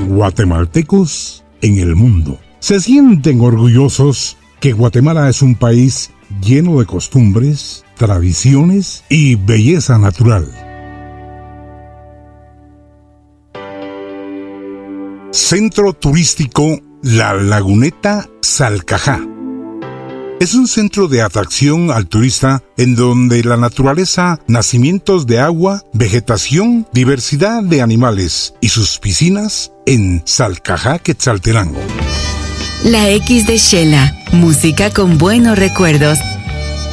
guatemaltecos en el mundo. Se sienten orgullosos que Guatemala es un país lleno de costumbres, tradiciones y belleza natural. Centro Turístico La Laguneta Salcajá. Es un centro de atracción al turista en donde la naturaleza, nacimientos de agua, vegetación, diversidad de animales y sus piscinas en Salcajá, Quetzaltenango. La X de Shela, música con buenos recuerdos